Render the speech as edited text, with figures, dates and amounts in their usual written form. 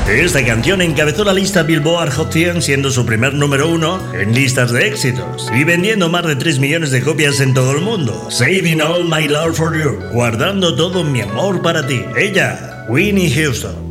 Esta canción encabezó la lista Billboard Hot 100, siendo su primer número 1 en listas de éxitos y vendiendo más de 3 millones de copias en todo el mundo. Saving all my love for you, guardando todo mi amor para ti. Ella, Whitney Houston.